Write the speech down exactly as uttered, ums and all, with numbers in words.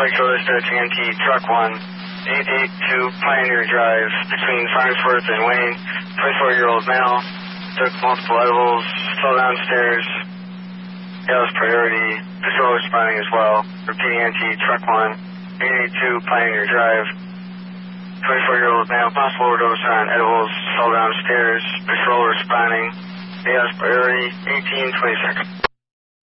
Flight Coast to T N T Truck one, eight eight two Pioneer Drive between Farnsworth and Wayne, twenty-four-year-old male, took multiple edibles, fell downstairs, Dallas priority, patrol responding as well, repeating N T Truck one, eight eight two Pioneer Drive, twenty-four-year-old male, possible overdose on edibles, fell downstairs, patrol responding, Dallas priority, eighteen twenty-six.